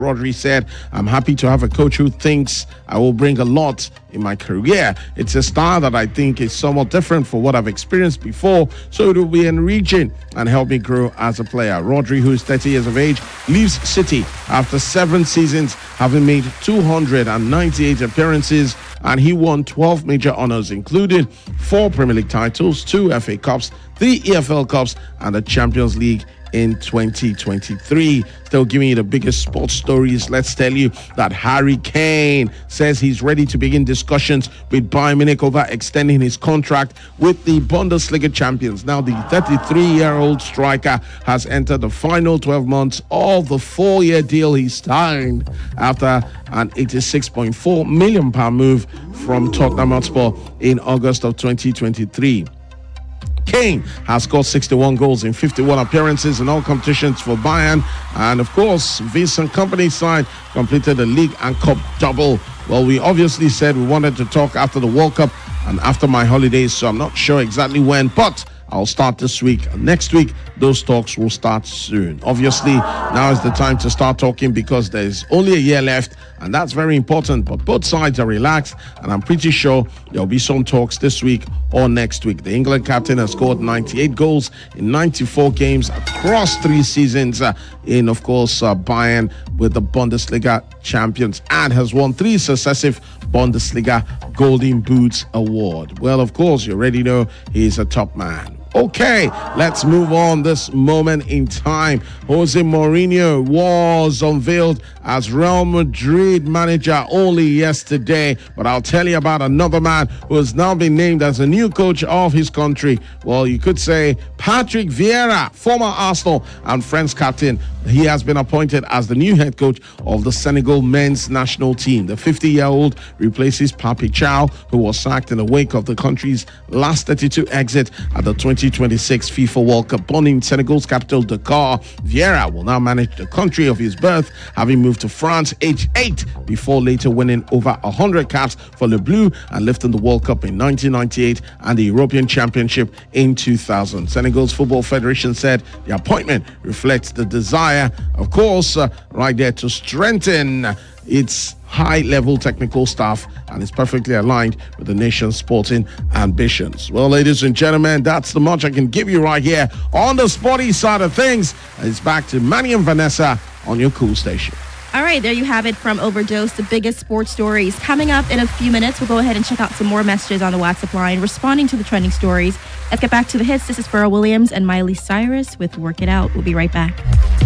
Rodri said, I'm happy to have a coach who thinks I will bring a lot in my career. It's a style that I think is somewhat different from what I've experienced before, so it will be enriching and help me grow as a player. Rodri, who is 30 years of age, leaves City after 7 seasons, having made 298 appearances, and he won 12 major honors, including 4 Premier League titles, 2 FA Cups, 3 EFL Cups, and the Champions League in 2023. Still giving you the biggest sports stories. Let's tell you that Harry Kane says he's ready to begin discussions with Bayern Munich over extending his contract with the Bundesliga champions. Now, the 33-year-old striker has entered the final 12 months of the 4-year deal he signed after an £86.4 million move from Tottenham Hotspur in August of 2023. Kane has scored 61 goals in 51 appearances in all competitions for Bayern. And of course, Vincent Kompany's side completed the league and cup double. Well, we obviously said we wanted to talk after the World Cup and after my holidays, so I'm not sure exactly when, but I'll start this week. Next week, those talks will start soon. Obviously, now is the time to start talking because there's only a year left, and that's very important. But both sides are relaxed, and I'm pretty sure there'll be some talks this week or next week. The England captain has scored 98 goals in 94 games across 3 seasons in, of course, Bayern with the Bundesliga champions, and has won 3 successive Bundesliga Golden Boots award. Well, of course, you already know he's a top man. Okay, let's move on this moment in time. Jose Mourinho was unveiled as Real Madrid manager only yesterday, but I'll tell you about another man who has now been named as the new coach of his country. Well, you could say Patrick Vieira, former Arsenal and France captain. He has been appointed as the new head coach of the Senegal men's national team. The 50-year-old replaces Pape Thiaw, who was sacked in the wake of the country's last 32 exit at the 2026 FIFA World Cup. Born in Senegal's capital, Dakar, Vieira will now manage the country of his birth, having moved to France aged 8 before later winning over 100 caps for Le Bleu and lifting the World Cup in 1998 and the European Championship in 2000. Senegal's Football Federation said the appointment reflects the desire, of course, right there to strengthen its high-level technical staff and is perfectly aligned with the nation's sporting ambitions. Well, ladies and gentlemen, that's the much I can give you right here on the sporty side of things. It's back to Manny and Vanessa on your cool station. All right, there you have it from Overdose, the biggest sports stories. Coming up in a few minutes, we'll go ahead and check out some more messages on the WhatsApp line responding to the trending stories. Let's get back to the hits. This is Pharrell Williams and Miley Cyrus with Work It Out. We'll be right back.